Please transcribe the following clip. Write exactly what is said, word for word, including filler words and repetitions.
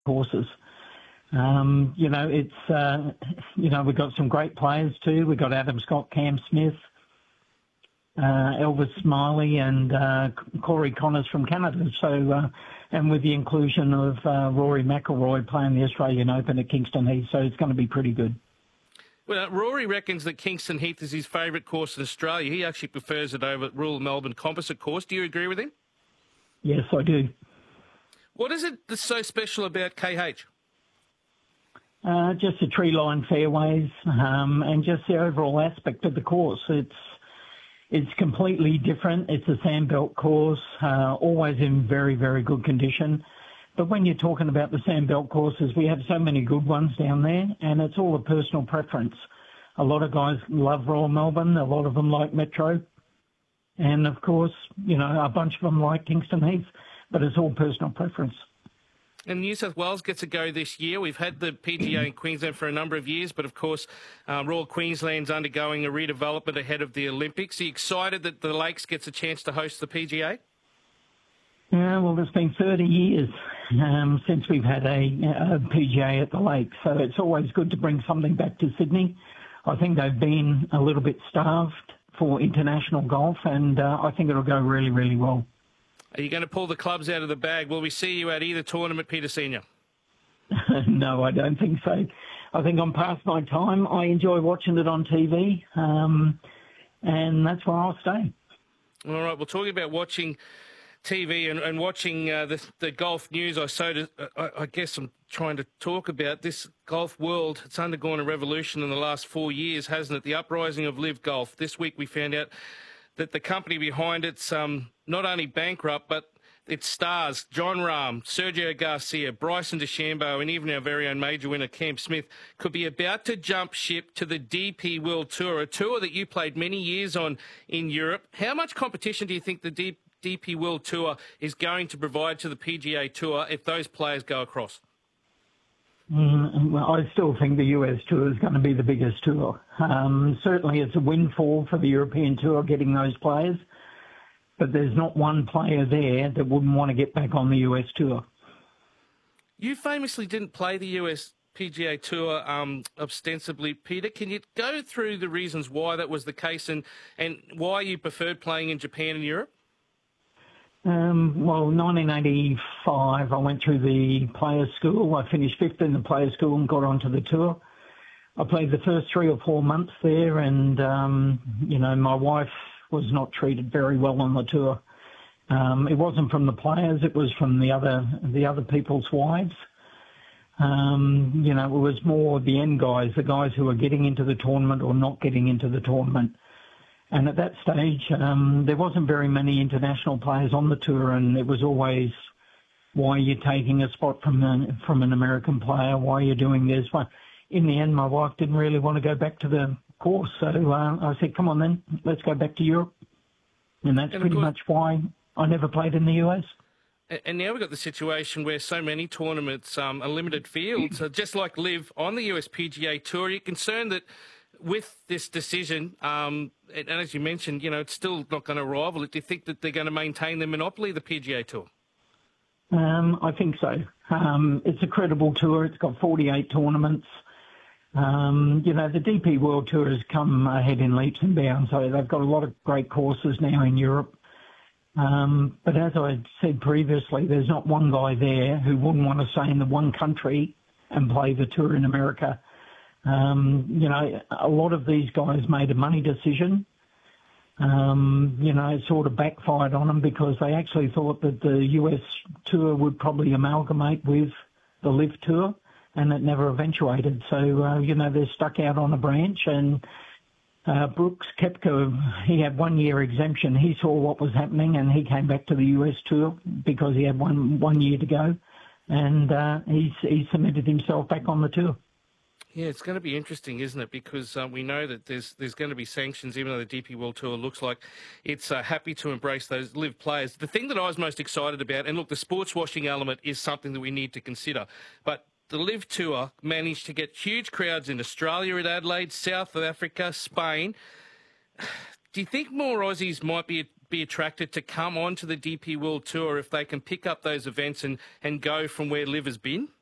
courses. Um, you know, it's, uh, you know, we've got some great players too. We've got Adam Scott, Cam Smith, uh, Elvis Smiley and uh, Corey Connors from Canada. So, uh, and with the inclusion of uh, Rory McIlroy playing the Australian Open at Kingston Heath, so it's going to be pretty good. Well, Rory reckons that Kingston Heath is his favourite course in Australia. He actually prefers it over Royal Melbourne Composite Course. Do you agree with him? Yes, I do. What is it that's so special about K H? Uh, just the tree-lined fairways um, and just the overall aspect of the course. It's it's completely different. It's a sandbelt course, uh, always in very, very good condition. But when you're talking about the sandbelt courses, we have so many good ones down there, and it's all a personal preference. A lot of guys love Royal Melbourne. A lot of them like Metro. And, of course, you know, a bunch of them like Kingston Heath. But it's all personal preference. And New South Wales gets a go this year. We've had the P G A in Queensland for a number of years, but of course, uh, Royal Queensland's undergoing a redevelopment ahead of the Olympics. Are you excited that the Lakes gets a chance to host the P G A? Yeah, well, it's been thirty years um, since we've had a, a P G A at the Lakes, so it's always good to bring something back to Sydney. I think they've been a little bit starved for international golf, and uh, I think it'll go really, really well. Are you going to pull the clubs out of the bag? Will we see you at either tournament, Peter Senior? No, I don't think so. I think I'm past my time. I enjoy watching it on T V, um, and that's where I'll stay. All right, well, talking about watching T V and, and watching uh, the, the golf news, I, so to, I, I guess I'm trying to talk about this golf world. It's undergone a revolution in the last four years, hasn't it? The uprising of Live Golf. This week we found out that the company behind it's um, not only bankrupt, but its stars, John Rahm, Sergio Garcia, Bryson DeChambeau, and even our very own major winner, Cam Smith, could be about to jump ship to the D P World Tour, a tour that you played many years on in Europe. How much competition do you think the D- DP World Tour is going to provide to the P G A Tour if those players go across? Mm, well, I still think the U S Tour is going to be the biggest tour. Um, certainly it's a windfall for the European Tour getting those players, but there's not one player there that wouldn't want to get back on the U S Tour. You famously didn't play the U S P G A Tour um, ostensibly, Peter. Can you go through the reasons why that was the case and, and why you preferred playing in Japan and Europe? Um, well, nineteen eighty-five, I went through the players' school. I finished fifth in the players' school and got onto the tour. I played the first three or four months there, and, um, you know, my wife was not treated very well on the tour. Um, it wasn't from the players, it was from the other the other people's wives. Um, you know, it was more the end guys, the guys who were getting into the tournament or not getting into the tournament. And at that stage, um, there wasn't very many international players on the tour, and it was always, why are you taking a spot from an, from an American player? Why are you doing this? Well, in the end, my wife didn't really want to go back to the course, so uh, I said, come on then, let's go back to Europe. And that's and pretty course, much why I never played in the U S. And now we've got the situation where so many tournaments um, are limited fields, so just like Live on the U S P G A Tour. Are you concerned that with this decision, um, and as you mentioned, you know, it's still not going to rival it, do you think that they're going to maintain the monopoly of the P G A Tour? Um, I think so. Um, it's a credible tour. It's got forty-eight tournaments. Um, you know, the D P World Tour has come ahead in leaps and bounds, so they've got a lot of great courses now in Europe. Um, but as I said previously, there's not one guy there who wouldn't want to stay in the one country and play the tour in America. Um, you know, a lot of these guys made a money decision. Um, you know, it sort of backfired on them because they actually thought that the U S Tour would probably amalgamate with the Live Tour, and it never eventuated. So, uh, you know, they're stuck out on a branch, and uh, Brooks Koepka, he had one year exemption. He saw what was happening, and he came back to the U S Tour because he had one, one year to go, and uh, he, he submitted himself back on the tour. Yeah, it's going to be interesting, isn't it? Because um, we know that there's there's going to be sanctions, even though the D P World Tour looks like it's uh, happy to embrace those Live players. The thing that I was most excited about, and look, the sports washing element is something that we need to consider, but the Live Tour managed to get huge crowds in Australia at Adelaide, South Africa, Spain. Do you think more Aussies might be be attracted to come onto the D P World Tour if they can pick up those events and, and go from where Live has been?